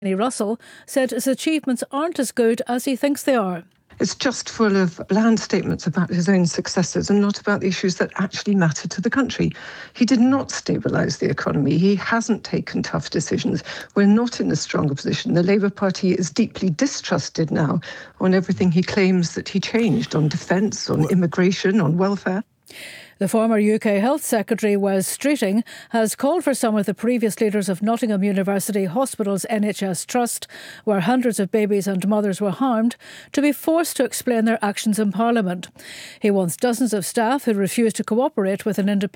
Russell said his achievements aren't as good as he thinks they are. It's just full of bland statements about his own successes and not about the issues that actually matter to the country. He did not stabilise the economy. He hasn't taken tough decisions. We're not in a stronger position. The Labour Party is deeply distrusted now on everything he claims that he changed, on defence, on immigration, on welfare. The former UK Health Secretary, Wes Streeting, has called for some of the previous leaders of Nottingham University Hospital's NHS Trust, where hundreds of babies and mothers were harmed, to be forced to explain their actions in Parliament. He wants dozens of staff who refuse to cooperate with an independent